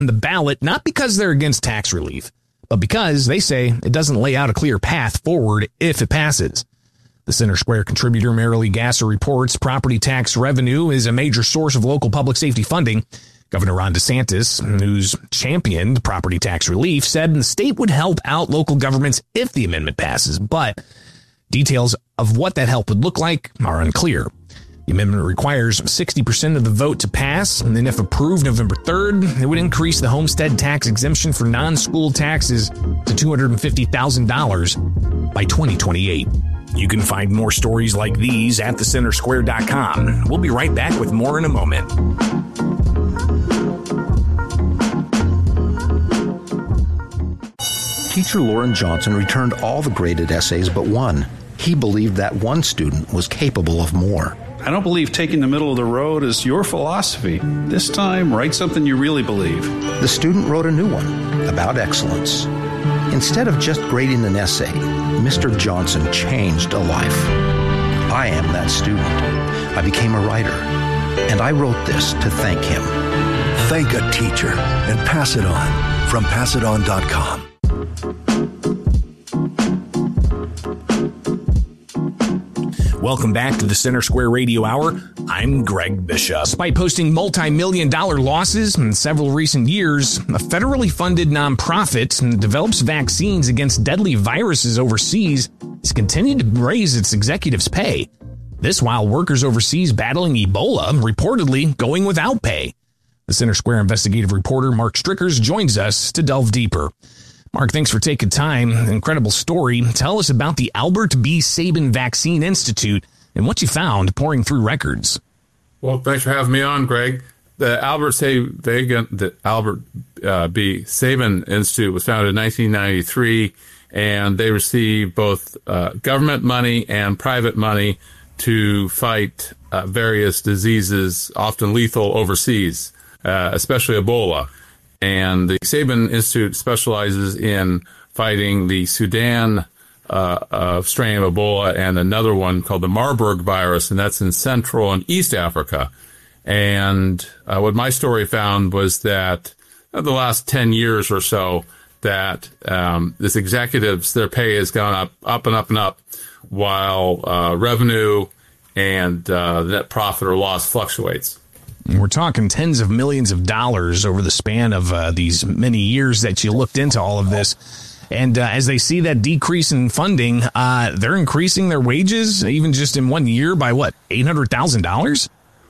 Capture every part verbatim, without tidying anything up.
on the ballot, not because they're against tax relief, but because they say it doesn't lay out a clear path forward if it passes. The Center Square contributor Marilee Gasser reports property tax revenue is a major source of local public safety funding. Governor Ron DeSantis, who's championed property tax relief, said the state would help out local governments if the amendment passes, but details of what that help would look like are unclear. The amendment requires sixty percent of the vote to pass, and then if approved November third, it would increase the homestead tax exemption for non-school taxes to two hundred fifty thousand dollars by twenty twenty-eight. You can find more stories like these at the center square dot com. We'll be right back with more in a moment. Teacher Lauren Johnson returned all the graded essays but one. He believed that one student was capable of more. I don't believe taking the middle of the road is your philosophy. This time, write something you really believe. The student wrote a new one about excellence. Instead of just grading an essay, Mister Johnson changed a life. I am that student. I became a writer, and I wrote this to thank him. Thank a teacher and pass it on from pass it on dot com. Welcome back to the Center Square Radio Hour. I'm Greg Bishop. Despite posting multi-million dollar losses in several recent years, a federally funded nonprofit that develops vaccines against deadly viruses overseas has continued to raise its executives' pay. This while workers overseas battling Ebola reportedly going without pay. The Center Square investigative reporter Mark Strickers joins us to delve deeper. Mark, thanks for taking time. Incredible story. Tell us about the Albert B. Sabin Vaccine Institute and what you found pouring through records. Well, thanks for having me on, Greg. The Albert Sabin, the Albert uh, B. Sabin Institute was founded in nineteen ninety-three, and they received both uh, government money and private money to fight uh, various diseases, often lethal overseas, uh, especially Ebola. And the Sabin Institute specializes in fighting the Sudan uh, uh, strain of Ebola and another one called the Marburg virus, and that's in Central and East Africa. And uh, what my story found was that uh, the last ten years or so, that um, this executives, their pay has gone up, up and up and up, while uh, revenue and uh, net profit or loss fluctuates. We're talking tens of millions of dollars over the span of uh, these many years that you looked into all of this. And uh, as they see that decrease in funding, uh, they're increasing their wages, even just in one year, by what, eight hundred thousand dollars?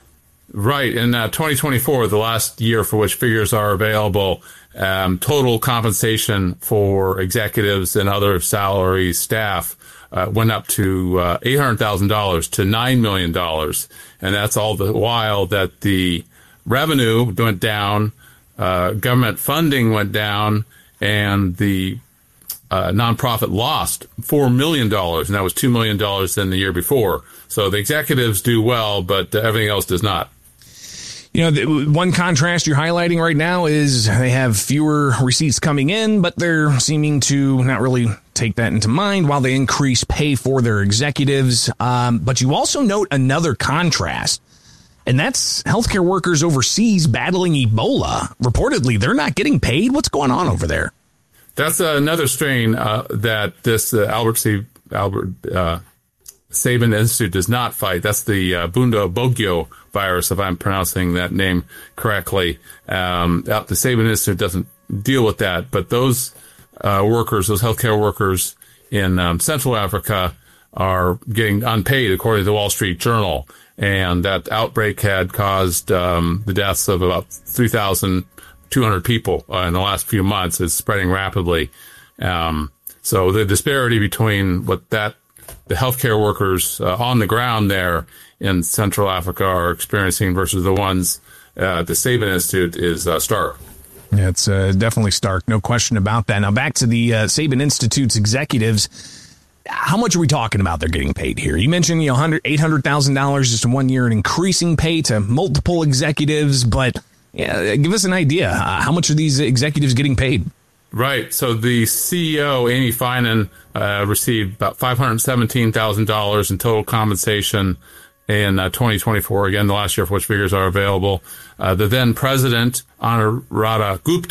Right. In uh, twenty twenty-four, the last year for which figures are available, um, total compensation for executives and other salary staff uh, went up to uh, eight hundred thousand dollars to nine million dollars. And that's all the while that the revenue went down, uh, government funding went down, and the uh, nonprofit lost four million dollars, and that was two million dollars than the year before. So the executives do well, but uh, everything else does not. You know, the one contrast you're highlighting right now is they have fewer receipts coming in, but they're seeming to not really take that into mind while they increase pay for their executives. Um, but you also note another contrast, and that's healthcare workers overseas battling Ebola. Reportedly, they're not getting paid. What's going on over there? That's uh, another strain uh, that this uh, Albert C. Albert uh, Sabin Institute does not fight. That's the uh, Bundibugyo virus, if I'm pronouncing that name correctly. Um, the Sabin Institute doesn't deal with that, but those uh, workers, those healthcare workers in um, Central Africa are getting unpaid, according to the Wall Street Journal. And that outbreak had caused um, the deaths of about three thousand two hundred people uh, in the last few months. It's spreading rapidly. Um, so the disparity between what that the healthcare workers uh, on the ground there in Central Africa are experiencing versus the ones uh, at the Sabin Institute is uh, stark. Yeah, it's uh, definitely stark. No question about that. Now, back to the uh, Sabin Institute's executives. How much are we talking about they're getting paid here? You mentioned, you know, eight hundred thousand dollars just in one year and increasing pay to multiple executives. But yeah, give us an idea. Uh, how much are these executives getting paid? Right. So the C E O, Amy Finan, uh, received about five hundred seventeen thousand dollars in total compensation in uh, twenty twenty-four, again, the last year for which figures are available. Uh, the then president, Anuradha Gupta,